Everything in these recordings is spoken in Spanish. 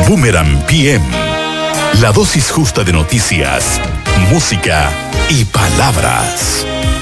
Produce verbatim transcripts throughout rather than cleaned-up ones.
Boomerang P M. La dosis justa de noticias, música y palabras.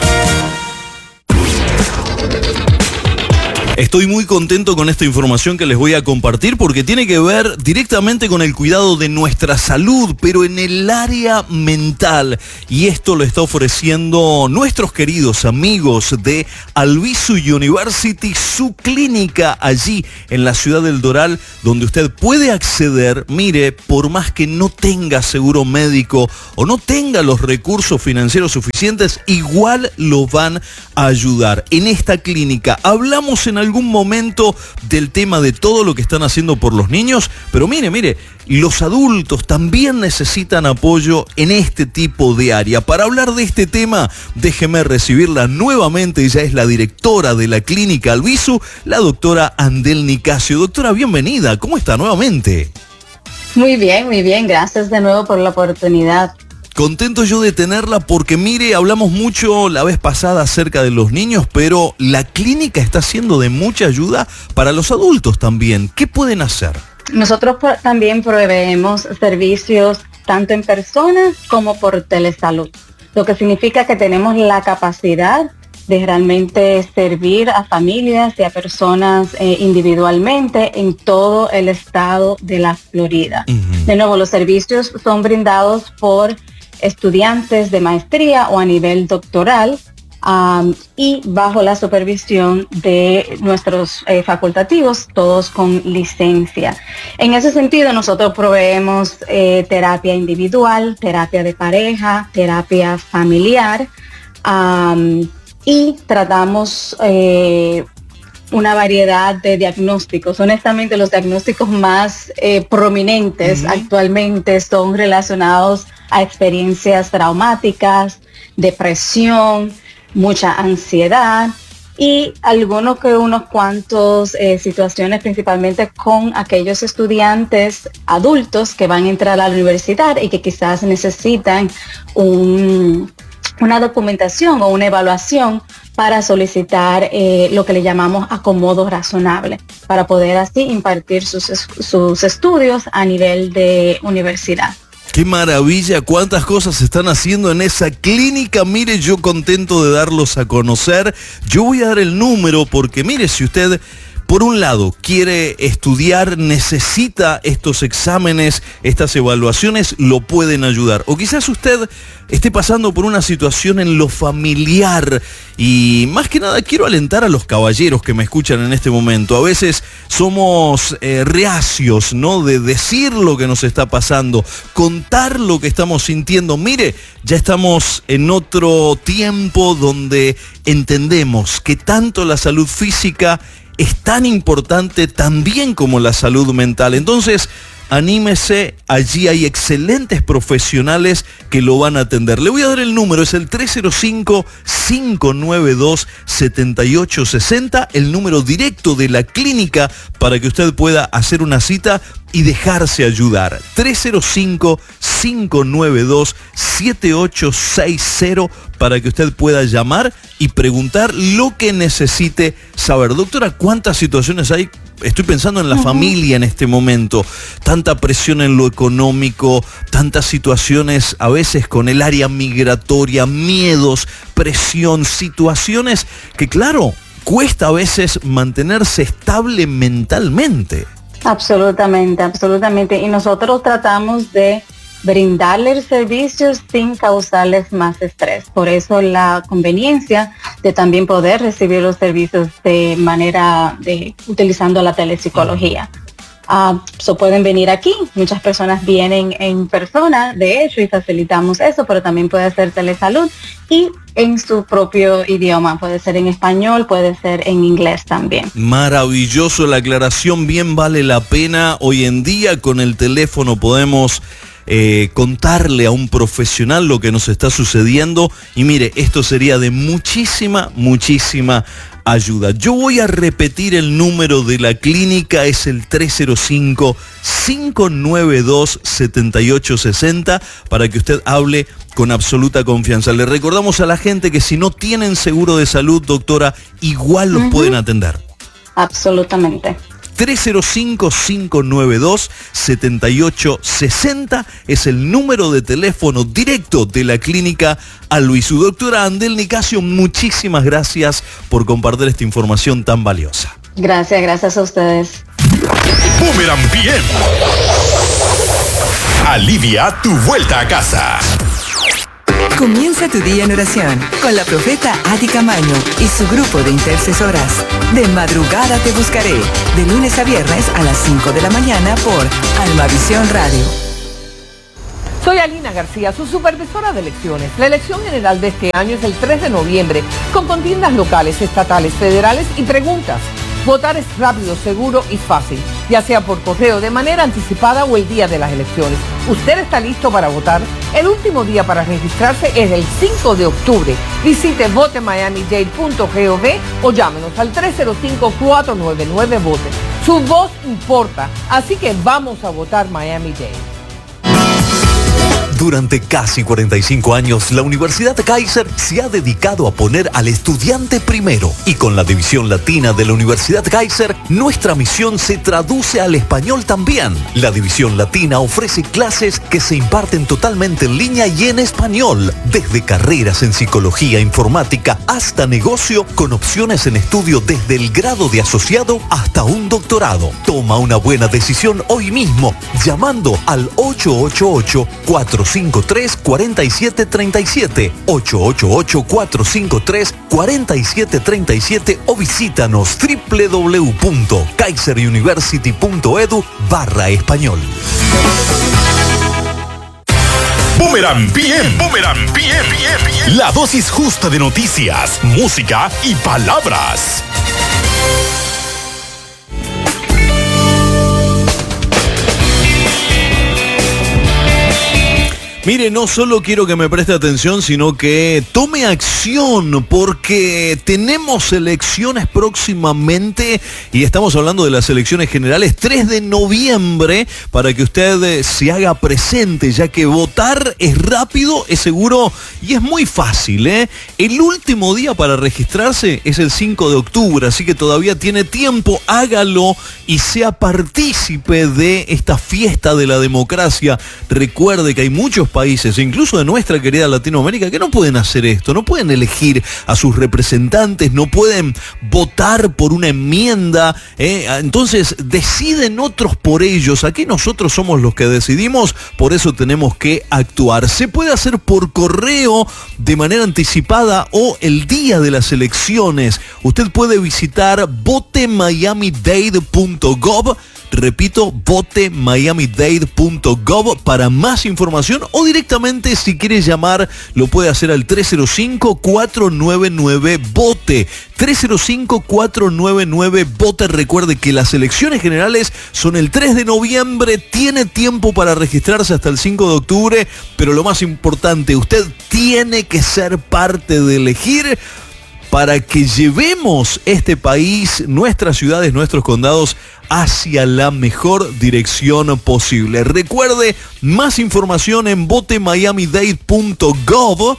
Estoy muy contento con esta información que les voy a compartir porque tiene que ver directamente con el cuidado de nuestra salud, pero en el área mental. Y esto lo está ofreciendo nuestros queridos amigos de Albizu University, su clínica allí en la ciudad del Doral, donde usted puede acceder, mire, por más que no tenga seguro médico o no tenga los recursos financieros suficientes, igual lo van a ayudar. En esta clínica hablamos en algún momento del tema de todo lo que están haciendo por los niños, pero mire, mire, los adultos también necesitan apoyo en este tipo de área. Para hablar de este tema, déjeme recibirla nuevamente. Ella es la directora de la clínica Albizu, la doctora Andel Nicasio. Doctora, bienvenida. ¿Cómo está nuevamente? Muy bien, muy bien. Gracias de nuevo por la oportunidad. Contento yo de tenerla porque, mire, hablamos mucho la vez pasada acerca de los niños, pero la clínica está siendo de mucha ayuda para los adultos también. ¿Qué pueden hacer? Nosotros también proveemos servicios tanto en persona como por telesalud, lo que significa que tenemos la capacidad de realmente servir a familias y a personas eh, individualmente en todo el estado de la Florida. Uh-huh. De nuevo, los servicios son brindados por estudiantes de maestría o a nivel doctoral um, y bajo la supervisión de nuestros eh, facultativos, todos con licencia. En ese sentido, nosotros proveemos eh, terapia individual, terapia de pareja, terapia familiar um, y tratamos eh, una variedad de diagnósticos. Honestamente, los diagnósticos más eh, prominentes uh-huh. actualmente son relacionados a experiencias traumáticas, depresión, mucha ansiedad y algunos que unos cuantos eh, situaciones principalmente con aquellos estudiantes adultos que van a entrar a la universidad y que quizás necesitan un, una documentación o una evaluación para solicitar eh, lo que le llamamos acomodo razonable, para poder así impartir sus, sus estudios a nivel de universidad. ¡Qué maravilla! ¿Cuántas cosas se están haciendo en esa clínica? Mire, yo contento de darlos a conocer. Yo voy a dar el número porque, mire, si usted, por un lado, quiere estudiar, necesita estos exámenes, estas evaluaciones, lo pueden ayudar. O quizás usted esté pasando por una situación en lo familiar y más que nada quiero alentar a los caballeros que me escuchan en este momento. A veces somos eh, reacios, ¿no? De decir lo que nos está pasando, contar lo que estamos sintiendo. Mire, ya estamos en otro tiempo donde entendemos que tanto la salud física es tan importante también como la salud mental. Entonces, anímese, allí hay excelentes profesionales que lo van a atender. Le voy a dar el número, es el tres cero cinco, cinco nueve dos, siete ocho seis cero, el número directo de la clínica para que usted pueda hacer una cita y dejarse ayudar. tres cero cinco, cinco nueve dos, siete ocho seis cero para que usted pueda llamar y preguntar lo que necesite saber. Doctora, ¿cuántas situaciones hay? Estoy pensando en la uh-huh. familia en este momento. Tanta presión en lo económico, tantas situaciones a veces con el área migratoria, miedos, presión, situaciones que, claro, cuesta a veces mantenerse estable mentalmente. Absolutamente, absolutamente. Y nosotros tratamos de brindarles servicios sin causarles más estrés. Por eso la conveniencia de también poder recibir los servicios de manera de utilizando la telepsicología. Uh, so pueden venir aquí, muchas personas vienen en persona, de hecho, y facilitamos eso, pero también puede ser telesalud y en su propio idioma, puede ser en español, puede ser en inglés también. Maravilloso, la aclaración bien vale la pena. Hoy en día con el teléfono podemos eh, contarle a un profesional lo que nos está sucediendo y mire, esto sería de muchísima, muchísima ayuda. Yo voy a repetir el número de la clínica, es el tres cero cinco, cinco nueve dos, siete ocho seis cero para que usted hable con absoluta confianza. Le recordamos a la gente que si no tienen seguro de salud, doctora, igual los uh-huh. pueden atender. Absolutamente. tres cero cinco, cinco nueve dos, siete ocho seis cero es el número de teléfono directo de la clínica Albizu. Doctora Andel Nicasio, muchísimas gracias por compartir esta información tan valiosa. Gracias, gracias a ustedes. Boomerang P M. Alivia tu vuelta a casa. Comienza tu día en oración con la profeta Adi Camaño y su grupo de intercesoras. De madrugada te buscaré, de lunes a viernes a las cinco de la mañana por Almavisión Radio. Soy Alina García, su supervisora de elecciones. La elección general de este año es el tres de noviembre, con contiendas locales, estatales, federales y preguntas. Votar es rápido, seguro y fácil, ya sea por correo, de manera anticipada o el día de las elecciones. ¿Usted está listo para votar? El último día para registrarse es el cinco de octubre. Visite vote miami dade punto gov o llámenos al tres cero cinco, cuatro nueve nueve, vote. Su voz importa, así que vamos a votar Miami-Dade. Durante casi cuarenta y cinco años, la Universidad Kaiser se ha dedicado a poner al estudiante primero. Y con la división latina de la Universidad Kaiser, nuestra misión se traduce al español también. La división latina ofrece clases que se imparten totalmente en línea y en español, desde carreras en psicología, informática, hasta negocio, con opciones en estudio desde el grado de asociado hasta un doctorado. Toma una buena decisión hoy mismo, llamando al ocho ocho ocho, cuatro cinco tres, cuatro siete tres siete, ocho ocho ocho, cuatro cinco tres, cuatro siete tres siete o visítanos doble u doble u doble u punto kaiser university punto edu barra español. Boomerang P M. Boomerang P M. La dosis justa de noticias, música y palabras. Mire, no solo quiero que me preste atención, sino que tome acción, porque tenemos elecciones próximamente y estamos hablando de las elecciones generales tres de noviembre, para que usted se haga presente, ya que votar es rápido, es seguro y es muy fácil, ¿eh? El último día para registrarse es el cinco de octubre, así que todavía tiene tiempo, hágalo y sea partícipe de esta fiesta de la democracia. Recuerde que hay muchos países, incluso de nuestra querida Latinoamérica, que no pueden hacer esto, no pueden elegir a sus representantes, no pueden votar por una enmienda, ¿eh? Entonces deciden otros por ellos. Aquí nosotros somos los que decidimos, por eso tenemos que actuar. Se puede hacer por correo de manera anticipada o el día de las elecciones. Usted puede visitar vote miami dade punto gov. Repito, vote miami dade punto gov para más información, o directamente, si quiere llamar, lo puede hacer al tres cero cinco, cuatro nueve nueve, vote. tres cero cinco, cuatro nueve nueve, vote. Recuerde que las elecciones generales son el tres de noviembre, tiene tiempo para registrarse hasta el cinco de octubre, pero lo más importante, usted tiene que ser parte de elegir para que llevemos este país, nuestras ciudades, nuestros condados hacia la mejor dirección posible. Recuerde, más información en vote miami dade punto gov,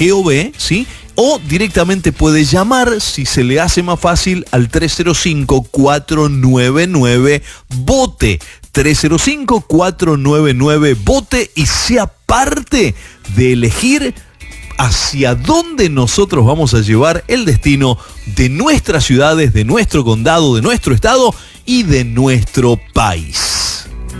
¿sí? O directamente puede llamar, si se le hace más fácil, al tres cero cinco, cuatro nueve nueve, vote. tres cero cinco, cuatro nueve nueve, vote y sea parte de elegir hacia dónde nosotros vamos a llevar el destino de nuestras ciudades, de nuestro condado, de nuestro estado y de nuestro país.